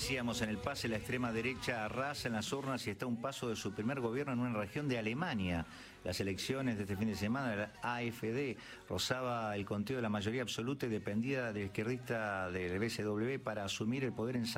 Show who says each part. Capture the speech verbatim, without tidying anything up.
Speaker 1: decíamos, en el pase la extrema derecha arrasa en las urnas y está a un paso de su primer gobierno en una región de Alemania. Las elecciones de este fin de semana, la A F D rozaba el conteo de la mayoría absoluta y dependía del izquierdista del B C W para asumir el poder en